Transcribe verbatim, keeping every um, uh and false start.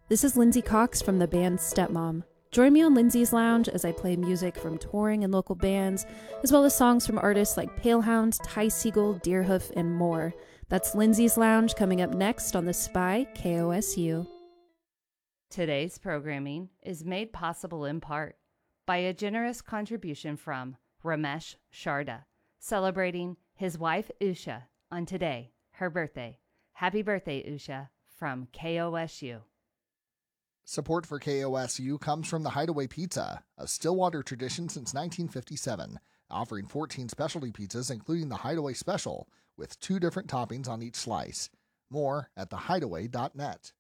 This is Lindsay Cox from the band Stepmom. Join me on Lindsay's Lounge as I play music from touring and local bands, as well as songs from artists like Palehound, Ty Segall, Deerhoof, and more. That's Lindsay's Lounge coming up next on The Spy K O S U. Today's programming is made possible in part by a generous contribution from Ramesh Sharda, celebrating his wife Usha on today, her birthday. Happy birthday, Usha, from K O S U. Support for K O S U comes from the Hideaway Pizza, a Stillwater tradition since nineteen fifty-seven, offering fourteen specialty pizzas including the Hideaway Special, with two different toppings on each slice. More at the hideaway dot net.